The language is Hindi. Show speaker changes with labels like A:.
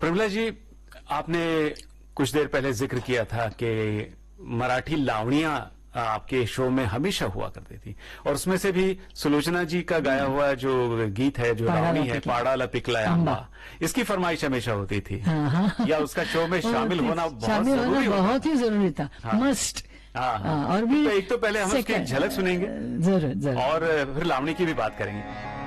A: प्रमिला जी, आपने कुछ देर पहले जिक्र किया था कि मराठी लावणियां आपके शो में हमेशा हुआ करती थी, और उसमें से भी सुलोचना जी का गाया हुआ जो गीत है, जो लावणी है, पाड़ाला पिकला अम्बा, इसकी फरमाइश हमेशा होती थी। या उसका शो में शामिल होना बहुत जरूरी होता,
B: बहुत ही जरूरी था। मस्ट।
A: हाँ, और भी तो एक तो पहले हम उसकी झलक सुनेंगे
B: जरूर,
A: और फिर लावणी की भी बात करेंगे।